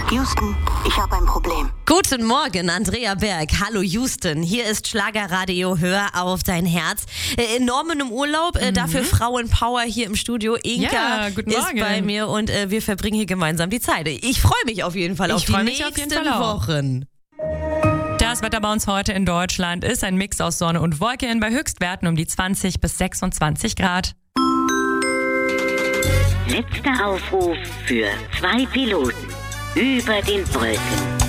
Houston, ich habe ein Problem. Guten Morgen, Andrea Berg. Hallo Houston. Hier ist Schlagerradio. Hör auf dein Herz. Norman im Urlaub, dafür Frauenpower hier im Studio. Inka ist bei mir und wir verbringen hier gemeinsam die Zeit. Ich freue mich auf jeden Fall auf die nächsten Wochen. Das Wetter bei uns heute in Deutschland ist ein Mix aus Sonne und Wolken bei Höchstwerten um die 20 bis 26 Grad. Letzter Aufruf für 2 Piloten über den Wolken.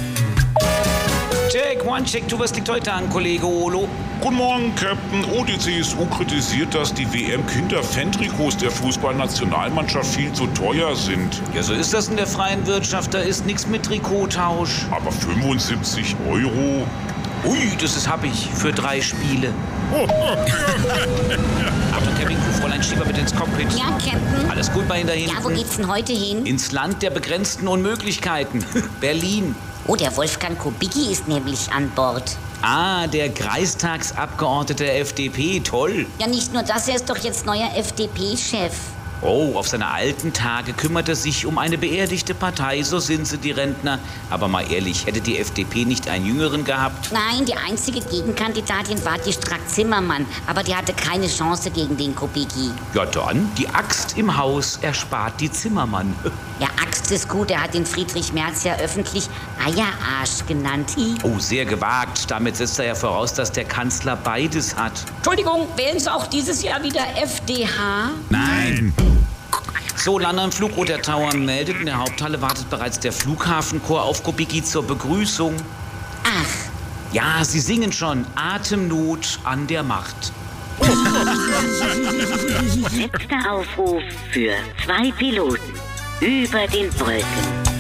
Check, one check, du, was liegt heute an, Kollege Olo? Guten Morgen, Captain. Die CSU kritisiert, dass die WM-Kinder-Fan-Trikots der Fußballnationalmannschaft viel zu teuer sind. Ja, so ist das in der freien Wirtschaft, da ist nichts mit Trikottausch. Aber 75 Euro? Ui, hab ich für 3 Spiele. Achtung, Cabincrew, Fräulein Schieber mit ins Cockpit. Ja, Captain. Alles gut bei Ihnen da hinten? Ja, wo geht's denn heute hin? Ins Land der begrenzten Unmöglichkeiten. Berlin. Oh, der Wolfgang Kubicki ist nämlich an Bord. Ah, der Kreistagsabgeordnete der FDP, toll. Ja, nicht nur das, er ist doch jetzt neuer FDP-Chef. Oh, auf seine alten Tage kümmert er sich um eine beerdigte Partei, so sind sie, die Rentner. Aber mal ehrlich, hätte die FDP nicht einen Jüngeren gehabt? Nein, die einzige Gegenkandidatin war die Strack-Zimmermann, aber die hatte keine Chance gegen den Kubicki. Ja dann, die Axt im Haus erspart die Zimmermann. Ja, Axt ist gut, er hat den Friedrich Merz ja öffentlich Eierarsch genannt. Oh, sehr gewagt. Damit setzt er ja voraus, dass der Kanzler beides hat. Entschuldigung, wählen Sie auch dieses Jahr wieder FDH? Nein. So, Lande am Flugroter Tower meldet. In der Haupthalle wartet bereits der Flughafenchor auf Kubicki zur Begrüßung. Ach. Ja, sie singen schon. Atemnot an der Macht. Letzter Aufruf für 2 Piloten über den Wolken.